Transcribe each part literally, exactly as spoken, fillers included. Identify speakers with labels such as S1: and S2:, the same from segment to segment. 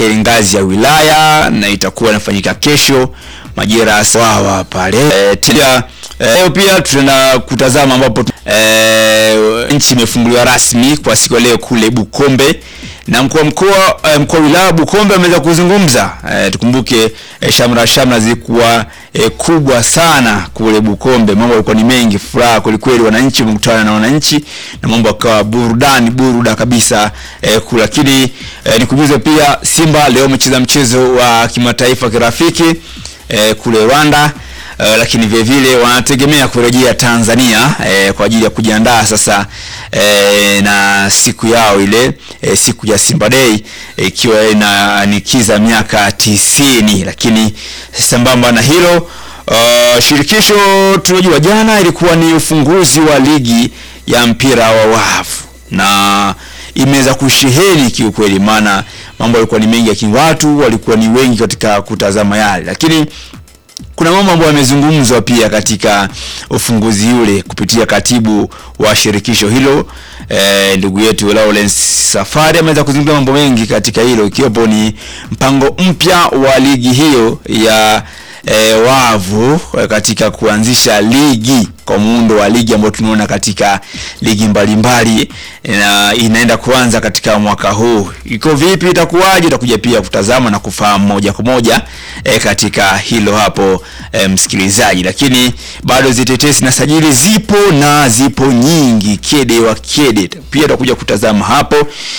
S1: ile ngazi ya wilaya, na itakuwa inafanyika kesho majira sawa pale. E, tia leo e, pia tuna kutazama ambapo e, nchi imefunguliwa rasmi kwa siku ya leo kule Bukombe, na mkuu mkoa e, mkuu wa wilaya Bukombe ameweza kuzungumza. E, tukumbuke e, shamra shamra zilikuwa e, kubwa sana kule Bukombe. Mambo yalikuwa ni mengi, furaha kweli, wananchi wamekutana na wananchi na mambo yakawa burudani buruda kabisa e, kule. Lakini e, nikujuze pia Simba leo amecheza mchezo wa kimataifa kirafiki e, kule Rwanda. Uh, lakini vile vile wanategemea kurejea Tanzania eh, kwa ajili ya kujiandaa sasa eh, na siku yao ile eh, siku ya Simba Day ikiwa eh, inanikiza miaka tisini. Lakini sambamba na hilo uh, shirikisho tunajua jana ilikuwa ni ufunguzi wa ligi ya mpira wa wavu, na imeweza kusheheni kiukweli, maana mambo yalikuwa ni mengi, ya watu walikuwa ni wengi katika kutazama yale. Lakini kuna mambo ambayo yamezungumzwa pia katika ufunguzi ule kupitia katibu wa shirikisho hilo e, ndugu yetu Lawrence Safari ameweza kuzungumza mambo mengi katika hilo, ikiwepo ni mpango mpya wa ligi hiyo ya e, wavu katika kuanzisha ligi kwa muundo wa ligi ambao tunaona katika ligi mbalimbali, na inaenda kuanza katika mwaka huu. Iko vipi, itakuwaje? Itakuja pia kutazama na kufahamu moja kwa moja e, katika hilo hapo e, msikilizaji. Lakini bado zitetesi na sajili zipo na zipo nyingi kede wa kede, pia tutakuja kutazama hapo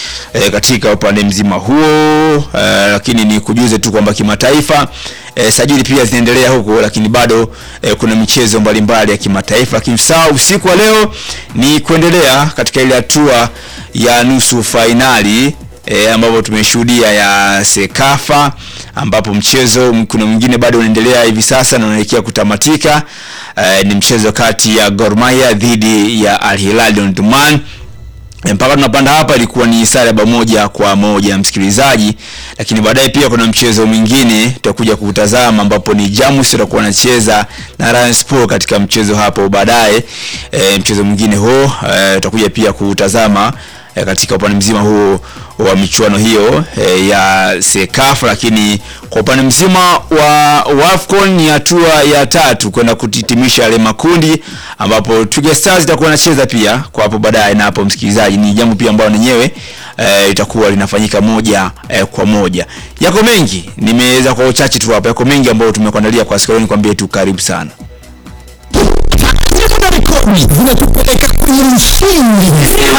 S1: e, katika upande mzima huo e, lakini ni kujuze tu kwamba kimataifa e, sajili pia zinaendelea huko, lakini bado e, kuna michezo mbalimbali ya kimataifa. Kimsao usiku wa leo ni kuendelea katika ile hatua ya nusu finali e, ambapo tumeshuhudia ya Sekafa, ambapo mchezo kuna mwingine bado unaendelea hivi sasa na unaelekea kutamatika. E, ni mchezo kati ya Gor Mahia dhidi ya Al Hilal Omdurman. Mpaka tunapanda hapa ilikuwa ni sare moja kwa moja msikilizaji. Lakini baadaye pia kuna mchezo mwingine tutakuja kutazama, ambapo ni Jamus atakuwa anacheza na Rayon Sport katika mchezo hapo baadaye. E, mchezo mwingine huo tutakuja e, pia kutazama e, katika upande mzima huo wa michuano hiyo e, ya Sekafa. Lakini kwa upande mzima wa Wafcon ni hatua ya tatu kwenda kutitimisha yale makundi, ambapo Twiga Stars itakuwa inacheza pia kwa hapo baadaye. Na hapo msikilizaji, ni jambo pia ambalo lenyewe e, itakuwa linafanyika moja e, kwa moja. Yako mengi, nimeweza kwa uchache tu hapa, yako mengi ambayo tumekuandalia kwa siku leo, nikwambie tu karibu sana.
S2: Zinatupeleka kwenye ushindi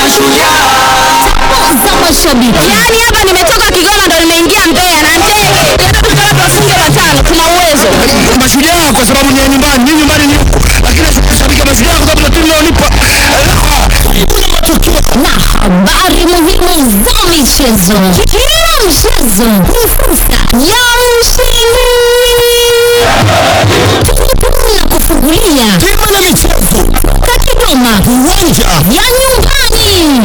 S2: za mashabiki.
S3: Yaani hapa nimetoka Kigoma ndo nimeingia Mbeya na ndege. Tunataka tuwafunge watano, tuna uwezo.
S2: Mashujaa kwa sababu ni nyumbani, ni nyumbani ni huko. Lakini mashabiki Mashujaa kwa sababu timu inaonipa kuna matukio na habari muhimu za michezo. Kila mchezo ni fursa ya ushindi. Kufungulia timu na michezo Kigoma, uwanja ya nyumbani.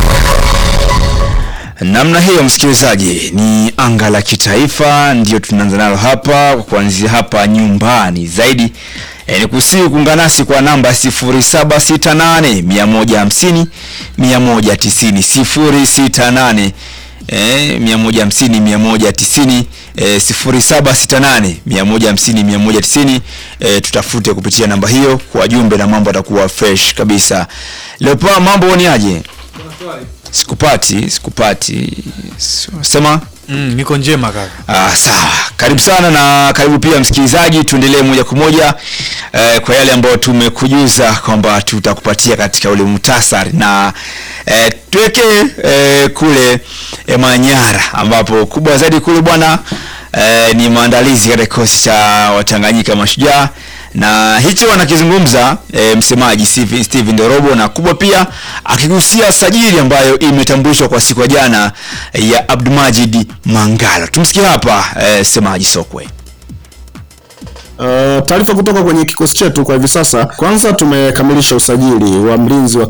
S1: Namna hiyo msikilizaji, ni anga la kitaifa ndio tunaanza nalo hapa, kwa kuanzia hapa nyumbani zaidi. E, ni kusihi kuungana nasi kwa namba sifuri saba sita nane mia moja hamsini mia moja tisini sifuri sita nane eh mia moja hamsini mia moja tisini eh, sifuri saba sita nane mia moja hamsini mia moja tisini. Eh, tutafute kupitia namba hiyo kwa jumbe na mambo yatakuwa fresh kabisa. Leo pa mambo ni aje? Sikupati, sikupati. Sema
S4: Mm, niko njema kaka.
S1: Ah, sawa. Karibu sana na karibu pia msikilizaji, tuendelee moja kwa moja eh, kwa yale ambayo tumekujuza kwamba tutakupatia katika ule muhtasari, na eh, tuweke eh, kule eh, Manyara, ambapo kubwa zaidi kule bwana eh, ni maandalizi katika kikosi cha Watanganyika Mashujaa, na hicho wanakizungumza e, msemaji Steven, Steven Dorobo, na kubwa pia akigusia sajili ambayo imetambulishwa kwa siku ya jana ya Abdulmajid Mangala. Tumsikie hapa e, semaji Sokwe.
S5: Uh, taarifa kutoka kwenye kikosi chetu kwa hivi sasa. Kwanza tumekamilisha usajili wa mlinzi wa